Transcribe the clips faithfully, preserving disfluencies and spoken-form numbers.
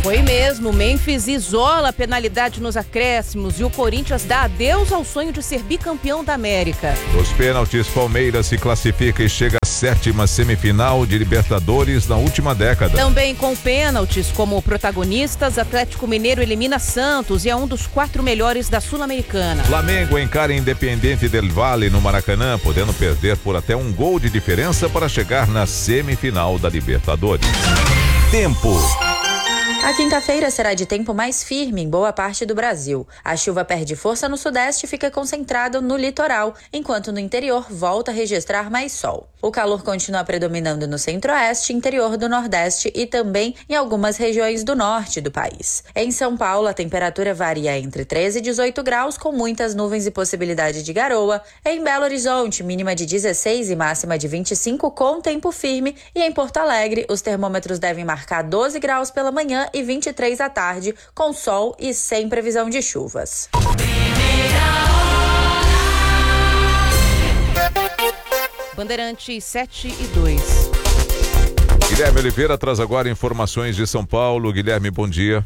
Foi mesmo, Memphis isola a penalidade nos acréscimos e o Corinthians dá adeus ao sonho de ser bicampeão da América. Nos pênaltis, Palmeiras se classifica e chega à sétima semifinal de Libertadores na última década. Também com pênaltis como protagonistas, Atlético Mineiro elimina Santos e é um dos quatro melhores da Sul-Americana. Flamengo encara Independiente del Valle no Maracanã, podendo perder por até um gol de diferença para chegar na semifinal da Libertadores. Tempo. A quinta-feira será de tempo mais firme em boa parte do Brasil. A chuva perde força no sudeste e fica concentrada no litoral, enquanto no interior volta a registrar mais sol. O calor continua predominando no centro-oeste, interior do nordeste e também em algumas regiões do norte do país. Em São Paulo, a temperatura varia entre treze e dezoito graus, com muitas nuvens e possibilidade de garoa. Em Belo Horizonte, mínima de dezesseis e máxima de vinte e cinco com tempo firme. E em Porto Alegre, os termômetros devem marcar doze graus pela manhã e vinte e três à tarde, com sol e sem previsão de chuvas. Bandeirantes sete e dois. Guilherme Oliveira traz agora informações de São Paulo. Guilherme, bom dia.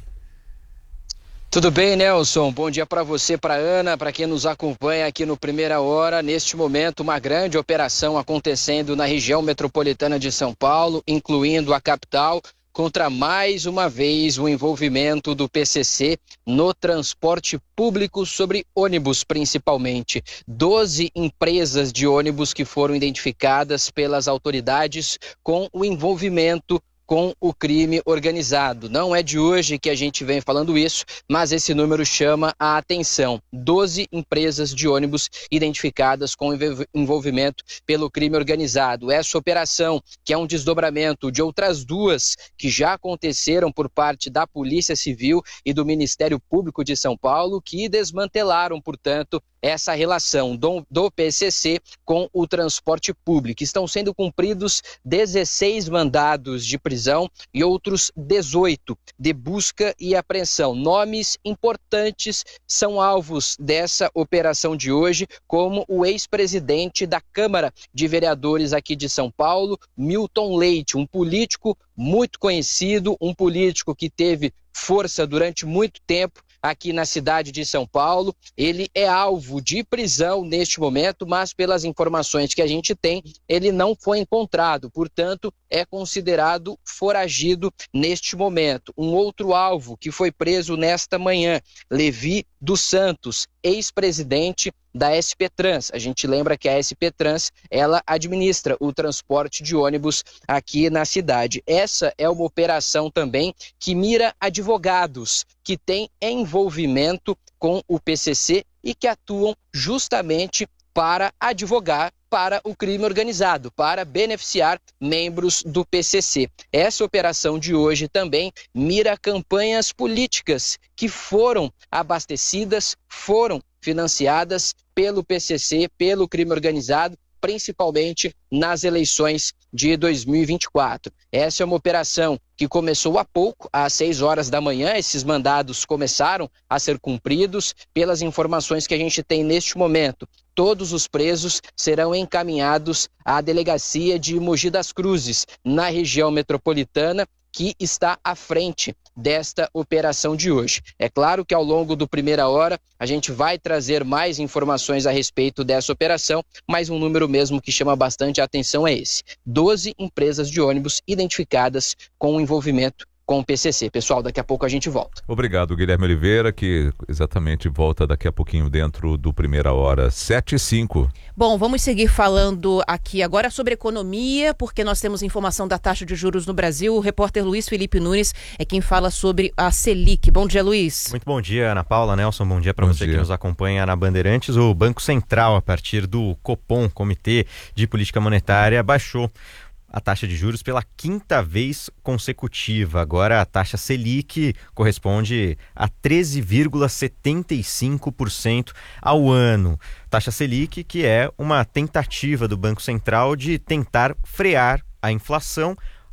Tudo bem, Nelson? Bom dia para você, para Ana, para quem nos acompanha aqui no Primeira Hora. Neste momento, uma grande operação acontecendo na região metropolitana de São Paulo, incluindo a capital, contra mais uma vez o envolvimento do P C C no transporte público sobre ônibus, principalmente. Doze empresas de ônibus que foram identificadas pelas autoridades com o envolvimento com o crime organizado. Não é de hoje que a gente vem falando isso, mas esse número chama a atenção. Doze empresas de ônibus identificadas com envolvimento pelo crime organizado. Essa operação, que é um desdobramento de outras duas que já aconteceram por parte da Polícia Civil e do Ministério Público de São Paulo, que desmantelaram, portanto, essa relação do, do P C C com o transporte público. Estão sendo cumpridos dezesseis mandados de prisão e outros dezoito de busca e apreensão. Nomes importantes são alvos dessa operação de hoje, como o ex-presidente da Câmara de Vereadores aqui de São Paulo, Milton Leite, um político muito conhecido, um político que teve força durante muito tempo aqui na cidade de São Paulo. Ele é alvo de prisão neste momento, mas pelas informações que a gente tem, ele não foi encontrado, portanto, é considerado foragido neste momento. Um outro alvo que foi preso nesta manhã, Levi dos Santos, ex-presidente da S P Trans. A gente lembra que a S P Trans, ela administra o transporte de ônibus aqui na cidade. Essa é uma operação também que mira advogados que têm envolvimento com o P C C e que atuam justamente para advogar para o crime organizado, para beneficiar membros do P C C. Essa operação de hoje também mira campanhas políticas que foram abastecidas, foram financiadas pelo P C C, pelo crime organizado, principalmente nas eleições de dois mil e vinte e quatro. Essa é uma operação que começou há pouco, às seis horas da manhã. Esses mandados começaram a ser cumpridos. Pelas informações que a gente tem neste momento, todos os presos serão encaminhados à delegacia de Mogi das Cruzes, na região metropolitana, que está à frente desta operação de hoje. É claro que ao longo do Primeira Hora a gente vai trazer mais informações a respeito dessa operação, mas um número mesmo que chama bastante a atenção é esse. doze empresas de ônibus identificadas com o envolvimento com o P C C. Pessoal, daqui a pouco a gente volta. Obrigado, Guilherme Oliveira, que exatamente volta daqui a pouquinho dentro do Primeira Hora, sete e cinco. Bom, vamos seguir falando aqui agora sobre economia, porque nós temos informação da taxa de juros no Brasil. O repórter Luiz Felipe Nunes é quem fala sobre a Selic. Bom dia, Luiz. Muito bom dia, Ana Paula, Nelson, bom dia para você dia. que nos acompanha na Bandeirantes. O Banco Central, a partir do Copom, Comitê de Política Monetária, baixou a taxa de juros pela quinta vez consecutiva. Agora a taxa Selic corresponde a treze vírgula setenta e cinco por cento ao ano. Taxa Selic, que é uma tentativa do Banco Central de tentar frear a inflação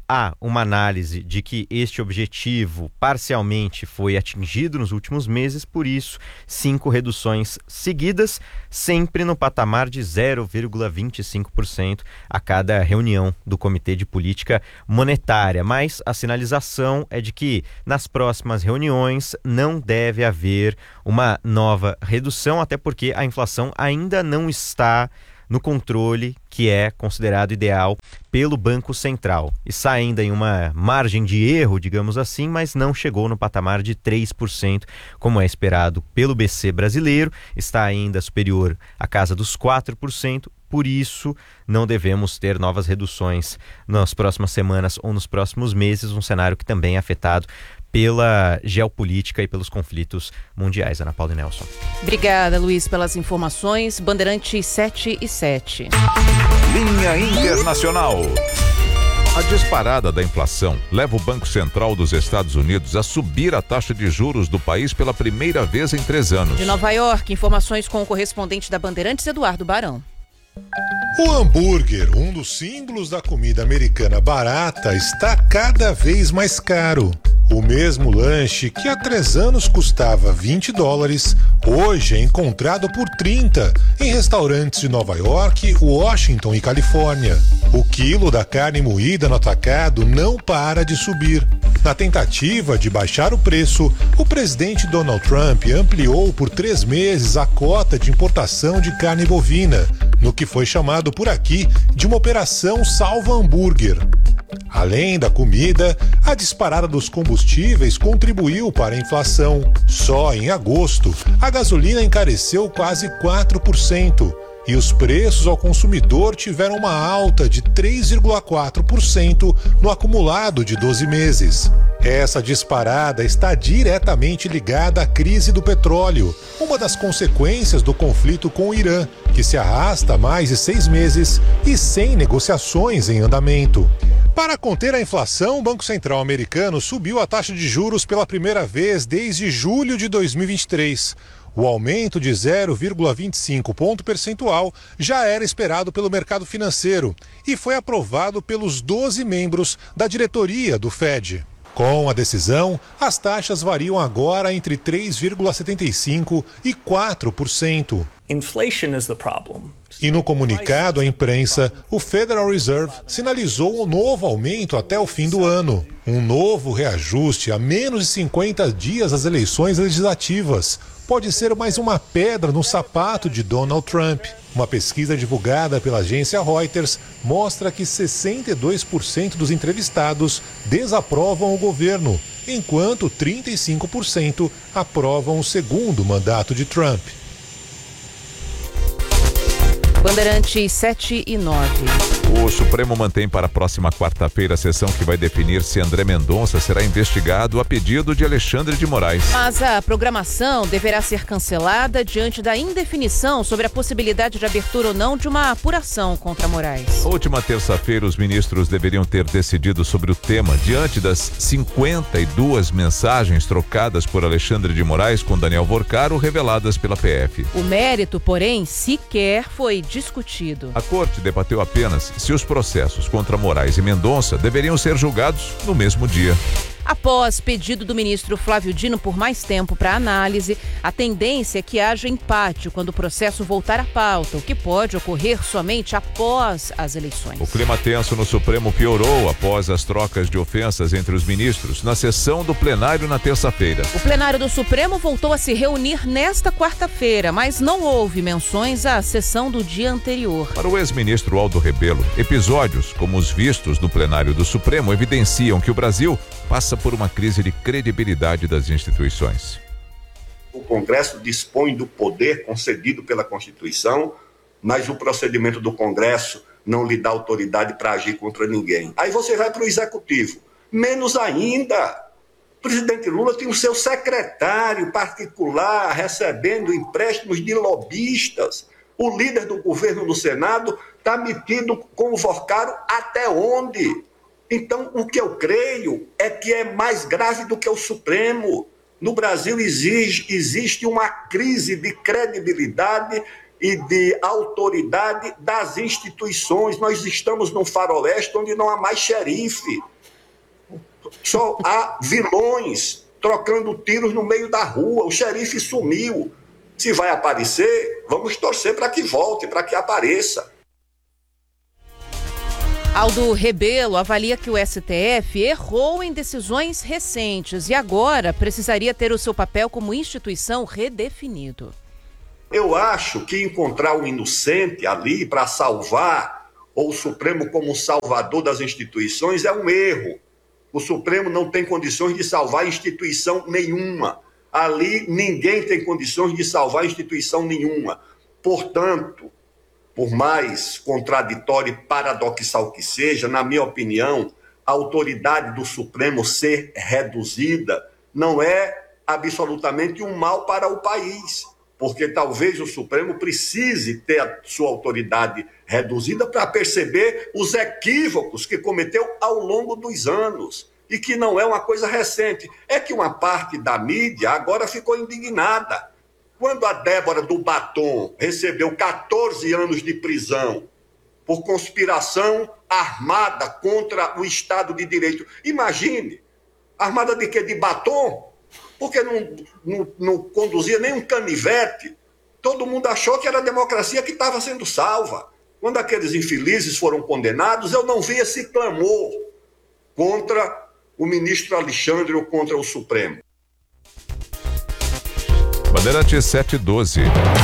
há uma análise de que este objetivo parcialmente foi atingido nos últimos meses, por isso, cinco reduções seguidas, sempre no patamar de zero vírgula vinte e cinco por cento a cada reunião do Comitê de Política Monetária. Mas a sinalização é de que nas próximas reuniões não deve haver uma nova redução, até porque a inflação ainda não está no controle que é considerado ideal pelo Banco Central. Está ainda em uma margem de erro, digamos assim, mas não chegou no patamar de três por cento, como é esperado pelo B C brasileiro. Está ainda superior à casa dos quatro por cento, por isso não devemos ter novas reduções nas próximas semanas ou nos próximos meses, um cenário que também é afetado pela geopolítica e pelos conflitos mundiais. Ana Paula e Nelson. Obrigada, Luiz, pelas informações. Bandeirante sete e sete. Linha Internacional. A disparada da inflação leva o Banco Central dos Estados Unidos a subir a taxa de juros do país pela primeira vez em três anos. De Nova York, informações com o correspondente da Bandeirantes, Eduardo Barão. O hambúrguer, um dos símbolos da comida americana barata, está cada vez mais caro. O mesmo lanche que há três anos custava vinte dólares, hoje é encontrado por trinta em restaurantes de Nova York, Washington e Califórnia. O quilo da carne moída no atacado não para de subir. Na tentativa de baixar o preço, o presidente Donald Trump ampliou por três meses a cota de importação de carne bovina, no que foi chamado por aqui de uma operação salva hambúrguer. Além da comida, a disparada dos combustíveis contribuiu para a inflação. Só em agosto, a gasolina encareceu quase quatro por cento e os preços ao consumidor tiveram uma alta de três vírgula quatro por cento no acumulado de doze meses. Essa disparada está diretamente ligada à crise do petróleo, uma das consequências do conflito com o Irã, que se arrasta há mais de seis meses e sem negociações em andamento. Para conter a inflação, o Banco Central americano subiu a taxa de juros pela primeira vez desde julho de dois mil e vinte e três. O aumento de zero vírgula vinte e cinco ponto percentual já era esperado pelo mercado financeiro e foi aprovado pelos doze membros da diretoria do Fed. Com a decisão, as taxas variam agora entre três vírgula setenta e cinco por cento e quatro por cento. Inflation is the problem. E no comunicado à imprensa, o Federal Reserve sinalizou um novo aumento até o fim do ano. Um novo reajuste a menos de cinquenta dias das eleições legislativas pode ser mais uma pedra no sapato de Donald Trump. Uma pesquisa divulgada pela agência Reuters mostra que sessenta e dois por cento dos entrevistados desaprovam o governo, enquanto trinta e cinco por cento aprovam o segundo mandato de Trump. Bandeirantes sete e nove. O Supremo mantém para a próxima quarta-feira a sessão que vai definir se André Mendonça será investigado a pedido de Alexandre de Moraes. Mas a programação deverá ser cancelada diante da indefinição sobre a possibilidade de abertura ou não de uma apuração contra Moraes. Na última terça-feira, os ministros deveriam ter decidido sobre o tema diante das cinquenta e duas mensagens trocadas por Alexandre de Moraes com Daniel Vorcaro reveladas pela P F. O mérito, porém, sequer foi discutido. A corte debateu apenas se os processos contra Moraes e Mendonça deveriam ser julgados no mesmo dia. Após pedido do ministro Flávio Dino por mais tempo para análise, a tendência é que haja empate quando o processo voltar à pauta, o que pode ocorrer somente após as eleições. O clima tenso no Supremo piorou após as trocas de ofensas entre os ministros na sessão do plenário na terça-feira. O plenário do Supremo voltou a se reunir nesta quarta-feira, mas não houve menções à sessão do dia anterior. Para o ex-ministro Aldo Rebelo, episódios como os vistos no plenário do Supremo evidenciam que o Brasil passa por uma crise de credibilidade das instituições. O Congresso dispõe do poder concedido pela Constituição, mas o procedimento do Congresso não lhe dá autoridade para agir contra ninguém. Aí você vai para o Executivo. Menos ainda. O presidente Lula tem o seu secretário particular recebendo empréstimos de lobistas. O líder do governo no Senado está metido com o Vorcaro até onde? Então, o que eu creio é que é mais grave do que o Supremo. No Brasil exige, existe uma crise de credibilidade e de autoridade das instituições. Nós estamos num faroeste onde não há mais xerife. Só há vilões trocando tiros no meio da rua. O xerife sumiu. Se vai aparecer, vamos torcer para que volte, para que apareça. Aldo Rebelo avalia que o S T F errou em decisões recentes e agora precisaria ter o seu papel como instituição redefinido. Eu acho que encontrar um inocente ali para salvar, ou o Supremo como salvador das instituições, é um erro. O Supremo não tem condições de salvar instituição nenhuma. Ali ninguém tem condições de salvar instituição nenhuma. Portanto, por mais contraditório e paradoxal que seja, na minha opinião, a autoridade do Supremo ser reduzida não é absolutamente um mal para o país, porque talvez o Supremo precise ter a sua autoridade reduzida para perceber os equívocos que cometeu ao longo dos anos e que não é uma coisa recente. É que uma parte da mídia agora ficou indignada. Quando a Débora do Batom recebeu catorze anos de prisão por conspiração armada contra o Estado de Direito. Imagine, armada de quê? De batom? Porque não, não, não conduzia nem um canivete. Todo mundo achou que era a democracia que estava sendo salva. Quando aqueles infelizes foram condenados, eu não vi esse clamor contra o ministro Alexandre ou contra o Supremo. Bandeirantes sete e doze.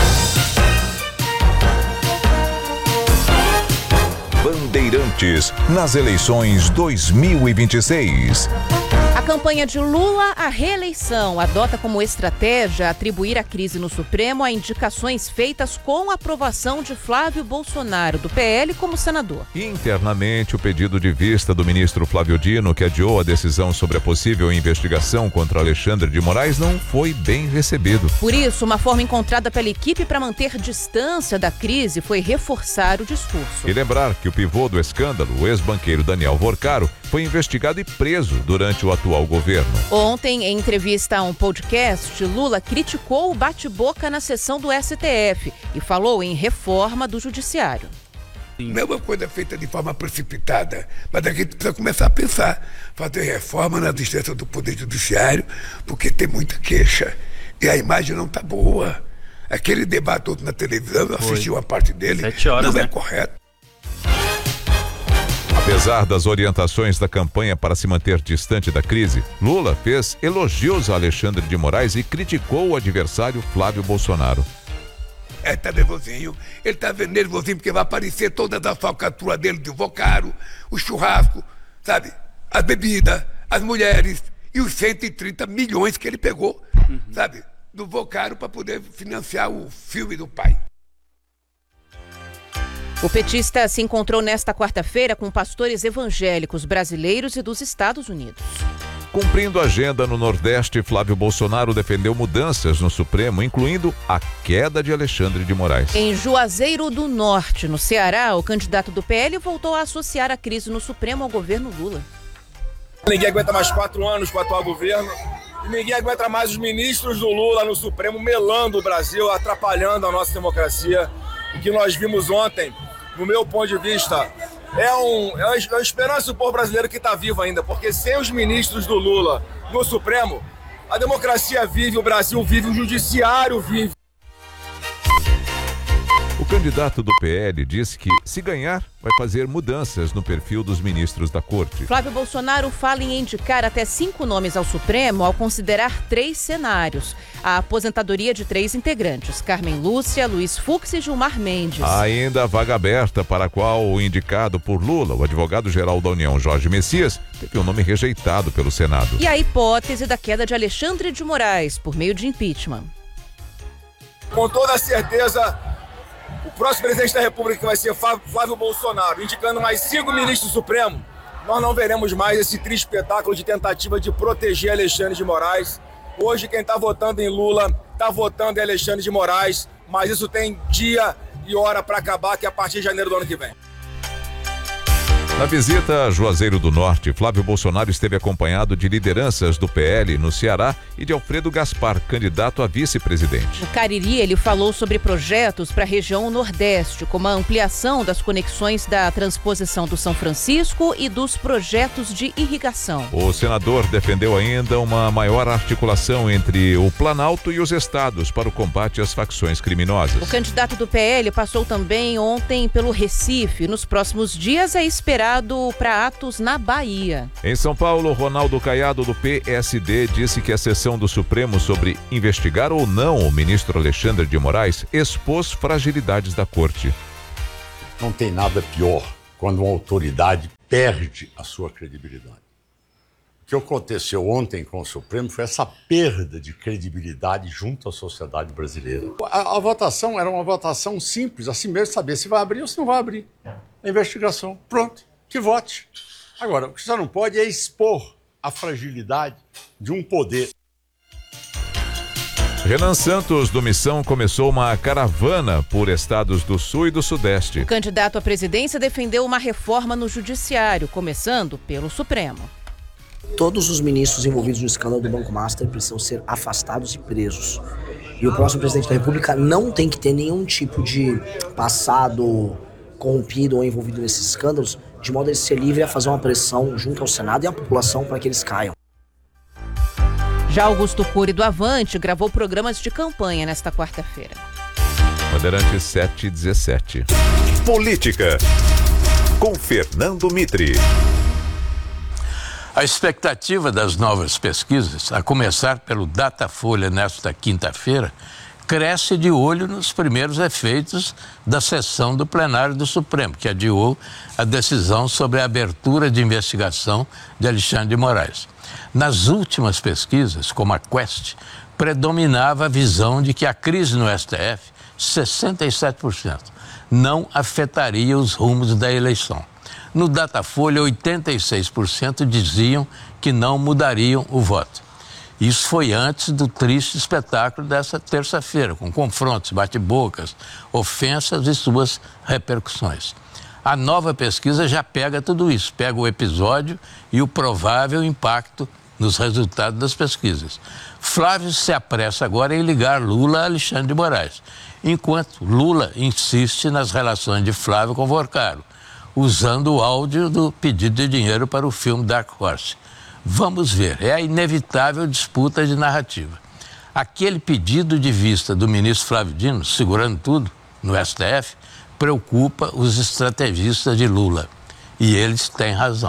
Bandeirantes nas eleições dois mil e vinte e seis. A campanha de Lula à reeleição adota como estratégia atribuir a crise no Supremo a indicações feitas com a aprovação de Flávio Bolsonaro, do P L, como senador. Internamente, o pedido de vista do ministro Flávio Dino, que adiou a decisão sobre a possível investigação contra Alexandre de Moraes, não foi bem recebido. Por isso, uma forma encontrada pela equipe para manter distância da crise foi reforçar o discurso. E lembrar que o pivô do escândalo, o ex-banqueiro Daniel Vorcaro, foi investigado e preso durante o atual governo. Ontem, em entrevista a um podcast, Lula criticou o bate-boca na sessão do S T F e falou em reforma do judiciário. Não é uma coisa feita de forma precipitada, mas a gente precisa começar a pensar, fazer reforma na existência do Poder Judiciário, porque tem muita queixa e a imagem não está boa. Aquele debate todo na televisão, eu assisti uma parte dele, Sete horas, não é né? correto. Apesar das orientações da campanha para se manter distante da crise, Lula fez elogios a Alexandre de Moraes e criticou o adversário Flávio Bolsonaro. É, tá nervosinho. Ele tá nervosinho porque vai aparecer toda a falcatrua dele de Vocaro, o churrasco, sabe? As bebidas, as mulheres e os cento e trinta milhões que ele pegou, uhum. sabe? Do Vocaro para poder financiar o filme do pai. O petista se encontrou nesta quarta-feira com pastores evangélicos brasileiros e dos Estados Unidos. Cumprindo a agenda no Nordeste, Flávio Bolsonaro defendeu mudanças no Supremo, incluindo a queda de Alexandre de Moraes. Em Juazeiro do Norte, no Ceará, o candidato do P L voltou a associar a crise no Supremo ao governo Lula. Ninguém aguenta mais quatro anos com o atual governo e ninguém aguenta mais os ministros do Lula no Supremo melando o Brasil, atrapalhando a nossa democracia. O que nós vimos ontem, no meu ponto de vista, é, um, é uma esperança do povo brasileiro que está vivo ainda, porque sem os ministros do Lula no Supremo, a democracia vive, o Brasil vive, o judiciário vive. O candidato do P L disse que, se ganhar, vai fazer mudanças no perfil dos ministros da corte. Flávio Bolsonaro fala em indicar até cinco nomes ao Supremo ao considerar três cenários. A aposentadoria de três integrantes, Carmen Lúcia, Luiz Fux e Gilmar Mendes. Ainda a vaga aberta para a qual o indicado por Lula, o advogado-geral da União, Jorge Messias, teve o nome rejeitado pelo Senado. E a hipótese da queda de Alexandre de Moraes por meio de impeachment. Com toda certeza, o próximo presidente da República, que vai ser Flávio Bolsonaro, indicando mais cinco ministros do Supremo, nós não veremos mais esse triste espetáculo de tentativa de proteger Alexandre de Moraes. Hoje quem está votando em Lula está votando em Alexandre de Moraes, mas isso tem dia e hora para acabar, que é a partir de janeiro do ano que vem. Na visita a Juazeiro do Norte, Flávio Bolsonaro esteve acompanhado de lideranças do P L no Ceará e de Alfredo Gaspar, candidato a vice-presidente. No Cariri, ele falou sobre projetos para a região Nordeste, como a ampliação das conexões da transposição do São Francisco e dos projetos de irrigação. O senador defendeu ainda uma maior articulação entre o Planalto e os estados para o combate às facções criminosas. O candidato do P L passou também ontem pelo Recife. Nos próximos dias é esperado para atos na Bahia. Em São Paulo, Ronaldo Caiado, do P S D, disse que a sessão do Supremo sobre investigar ou não o ministro Alexandre de Moraes expôs fragilidades da corte. Não tem nada pior quando uma autoridade perde a sua credibilidade. O que aconteceu ontem com o Supremo foi essa perda de credibilidade junto à sociedade brasileira. A, a votação era uma votação simples, assim mesmo, saber se vai abrir ou se não vai abrir a investigação. Pronto. Que vote. Agora, o que você não pode é expor a fragilidade de um poder. Renan Santos, do Missão, começou uma caravana por estados do Sul e do Sudeste. O candidato à presidência defendeu uma reforma no judiciário, começando pelo Supremo. Todos os ministros envolvidos no escândalo do Banco Master precisam ser afastados e presos. E o próximo presidente da República não tem que ter nenhum tipo de passado corrompido ou envolvido nesses escândalos, de modo a ele ser livre a fazer uma pressão junto ao Senado e à população para que eles caiam. Já Augusto Cury, do Avante, gravou programas de campanha nesta quarta-feira. Bandeirantes sete e dezessete. Política, com Fernando Mitre. A expectativa das novas pesquisas, a começar pelo Datafolha nesta quinta-feira, cresce de olho nos primeiros efeitos da sessão do plenário do Supremo, que adiou a decisão sobre a abertura de investigação de Alexandre de Moraes. Nas últimas pesquisas, como a Quest, predominava a visão de que a crise no S T F, sessenta e sete por cento, não afetaria os rumos da eleição. No Datafolha, oitenta e seis por cento diziam que não mudariam o voto. Isso foi antes do triste espetáculo dessa terça-feira, com confrontos, bate-bocas, ofensas e suas repercussões. A nova pesquisa já pega tudo isso, pega o episódio e o provável impacto nos resultados das pesquisas. Flávio se apressa agora em ligar Lula a Alexandre de Moraes, enquanto Lula insiste nas relações de Flávio com Vorcaro, usando o áudio do pedido de dinheiro para o filme Dark Horse. Vamos ver, é a inevitável disputa de narrativa. Aquele pedido de vista do ministro Flávio Dino, segurando tudo no S T F, preocupa os estrategistas de Lula. E eles têm razão.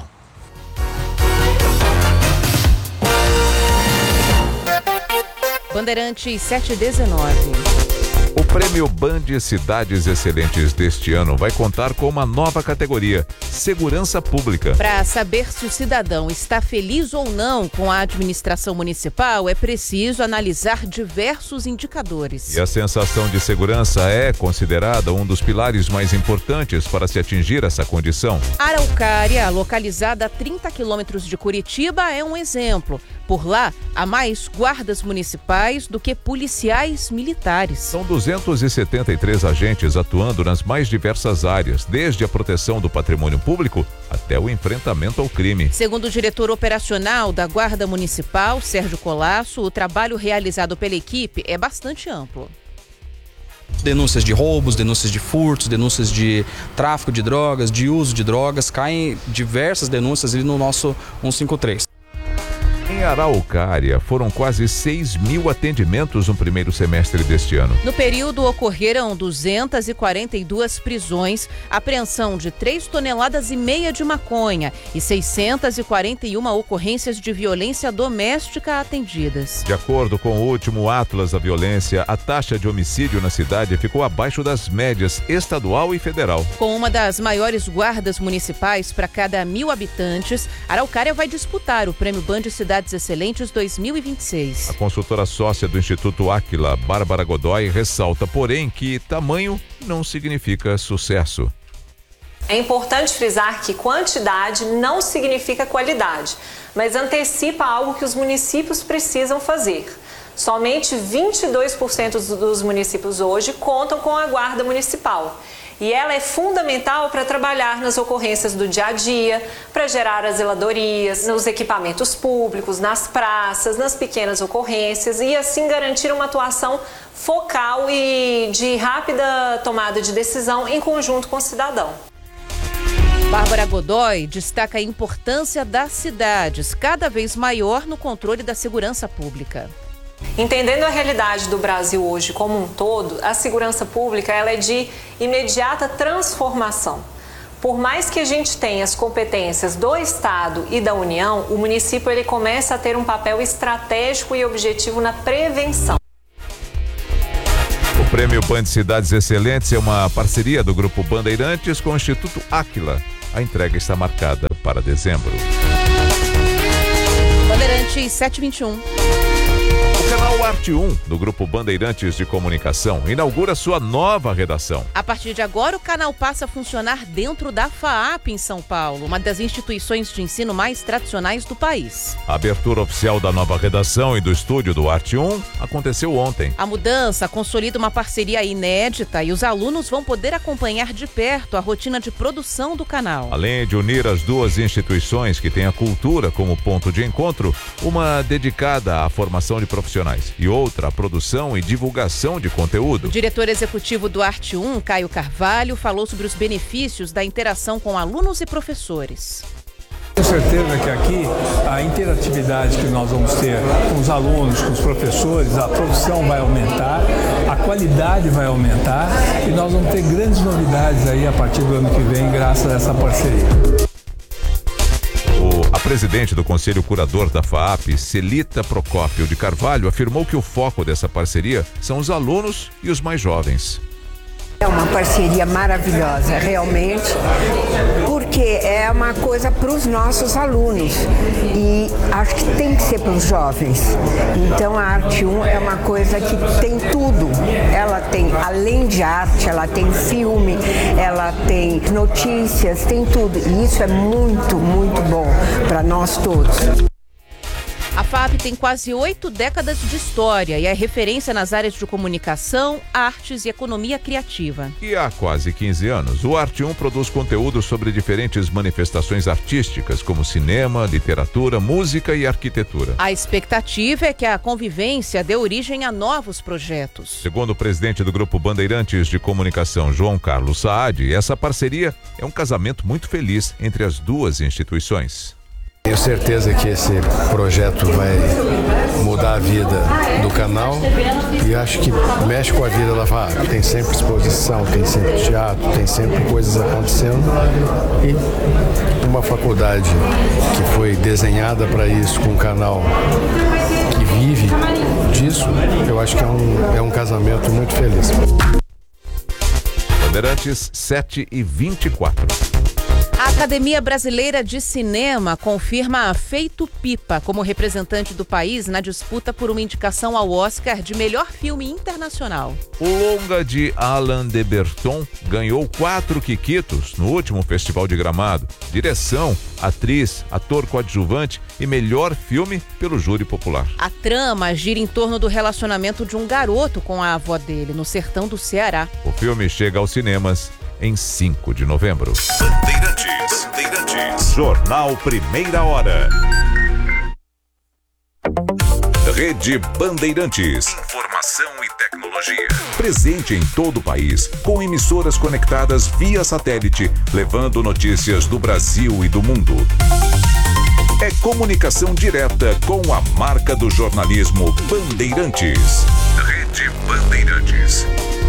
Bandeirantes sete e dezenove. O Prêmio Band Cidades Excelentes deste ano vai contar com uma nova categoria, Segurança Pública. Para saber se o cidadão está feliz ou não com a administração municipal, é preciso analisar diversos indicadores. E a sensação de segurança é considerada um dos pilares mais importantes para se atingir essa condição. Araucária, localizada a trinta quilômetros de Curitiba, é um exemplo. Por lá, há mais guardas municipais do que policiais militares. São duzentos e setenta e três agentes atuando nas mais diversas áreas, desde a proteção do patrimônio público até o enfrentamento ao crime. Segundo o diretor operacional da Guarda Municipal, Sérgio Colasso, o trabalho realizado pela equipe é bastante amplo. Denúncias de roubos, denúncias de furtos, denúncias de tráfico de drogas, de uso de drogas, caem diversas denúncias ali no nosso cento e cinquenta e três. Em Araucária, foram quase seis mil atendimentos no primeiro semestre deste ano. No período, ocorreram duzentas e quarenta e duas prisões, apreensão de três toneladas e meia de maconha e seiscentas e quarenta e uma ocorrências de violência doméstica atendidas. De acordo com o último Atlas da Violência, a taxa de homicídio na cidade ficou abaixo das médias estadual e federal. Com uma das maiores guardas municipais para cada mil habitantes, Araucária vai disputar o Prêmio Band Cidades Excelentes dois mil e vinte e seis. A consultora sócia do Instituto Áquila, Bárbara Godoy, ressalta, porém, que tamanho não significa sucesso. É importante frisar que quantidade não significa qualidade, mas antecipa algo que os municípios precisam fazer. Somente vinte e dois por cento dos municípios hoje contam com a guarda municipal. E ela é fundamental para trabalhar nas ocorrências do dia a dia, para gerar as zeladorias, nos equipamentos públicos, nas praças, nas pequenas ocorrências e assim garantir uma atuação focal e de rápida tomada de decisão em conjunto com o cidadão. Bárbara Godoy destaca a importância das cidades, cada vez maior no controle da segurança pública. Entendendo a realidade do Brasil hoje como um todo, a segurança pública ela é de imediata transformação. Por mais que a gente tenha as competências do Estado e da União, o município ele começa a ter um papel estratégico e objetivo na prevenção. O Prêmio Band Cidades Excelentes é uma parceria do Grupo Bandeirantes com o Instituto Áquila. A entrega está marcada para dezembro. Bandeirantes sete e vinte e um. O canal Arte um, do Grupo Bandeirantes de Comunicação, inaugura sua nova redação. A partir de agora, o canal passa a funcionar dentro da FAAP em São Paulo, uma das instituições de ensino mais tradicionais do país. A abertura oficial da nova redação e do estúdio do Arte um aconteceu ontem. A mudança consolida uma parceria inédita e os alunos vão poder acompanhar de perto a rotina de produção do canal. Além de unir as duas instituições que têm a cultura como ponto de encontro, uma dedicada à formação de profissionais e outra a produção e divulgação de conteúdo. O diretor executivo do Arte um, Caio Carvalho, falou sobre os benefícios da interação com alunos e professores. Tenho certeza que aqui a interatividade que nós vamos ter com os alunos, com os professores, a produção vai aumentar, a qualidade vai aumentar e nós vamos ter grandes novidades aí a partir do ano que vem, graças a essa parceria. A presidente do Conselho Curador da FAAP, Celita Procópio de Carvalho, afirmou que o foco dessa parceria são os alunos e os mais jovens. É uma parceria maravilhosa, realmente, porque é uma coisa para os nossos alunos e acho que tem que ser para os jovens. Então a Arte um é uma coisa que tem tudo. Ela tem, além de arte, ela tem filme, ela tem notícias, tem tudo. E isso é muito, muito bom para nós todos. A FAAP tem quase oito décadas de história e é referência nas áreas de comunicação, artes e economia criativa. E há quase quinze anos, o Arte um produz conteúdo sobre diferentes manifestações artísticas, como cinema, literatura, música e arquitetura. A expectativa é que a convivência dê origem a novos projetos. Segundo o presidente do Grupo Bandeirantes de Comunicação, João Carlos Saad, essa parceria é um casamento muito feliz entre as duas instituições. Tenho certeza que esse projeto vai mudar a vida do canal e acho que mexe com a vida da FAAP. Tem sempre exposição, tem sempre teatro, tem sempre coisas acontecendo e uma faculdade que foi desenhada para isso, com um canal que vive disso, eu acho que é um, é um casamento muito feliz. Bandeirantes sete e vinte e quatro. A Academia Brasileira de Cinema confirma a Feito Pipa como representante do país na disputa por uma indicação ao Oscar de melhor filme internacional. O longa de Alain de Botton ganhou quatro quiquitos no último Festival de Gramado. Direção, atriz, ator coadjuvante e melhor filme pelo júri popular. A trama gira em torno do relacionamento de um garoto com a avó dele no sertão do Ceará. O filme chega aos cinemas em cinco de novembro. Bandeirantes, Bandeirantes. Jornal Primeira Hora. Rede Bandeirantes. Informação e tecnologia. Presente em todo o país, com emissoras conectadas via satélite, levando notícias do Brasil e do mundo. É comunicação direta com a marca do jornalismo Bandeirantes. Rede Bandeirantes.